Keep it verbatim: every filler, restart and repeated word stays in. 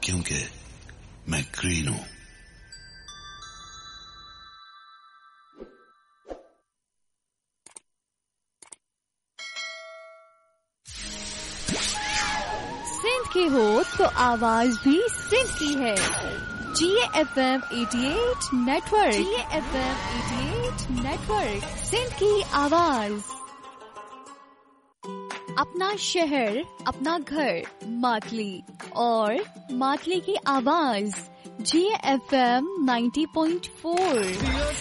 क्योंकि मैं ग्रीन हूं। सिंध की हो तो आवाज भी सिंध की है। जी एफ एम अठासी नेटवर्क, जी एफ एम अठासी नेटवर्क, सिंध की आवाज। अपना शहर, अपना घर, मातली और मातली की आवाज। जी एफ एम नब्बे पॉइंट चार।